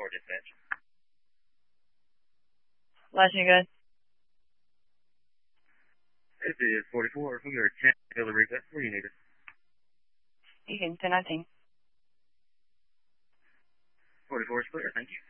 dispatch. Last you guys. This is 44. We are 10 delivery request. Where you need it? You can 1019. 44 is clear. Thank you.